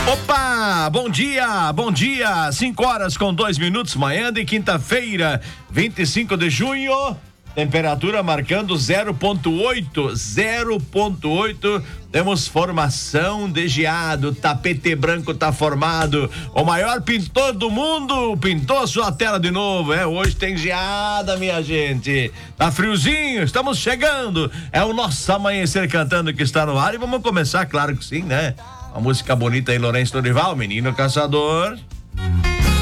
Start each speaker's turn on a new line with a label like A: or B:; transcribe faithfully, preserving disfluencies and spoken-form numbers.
A: Opa, bom dia, bom dia, cinco horas com dois minutos, manhã de quinta-feira, vinte e cinco de junho, temperatura marcando zero ponto oito, zero ponto oito, temos formação de geado, tapete branco tá formado, o maior pintor do mundo pintou sua tela de novo, é, hoje tem geada, minha gente, tá friozinho, estamos chegando, é o nosso amanhecer cantando que está no ar e vamos começar, claro que sim, né? Uma música bonita aí, Lourenço Dorival, Menino Caçador.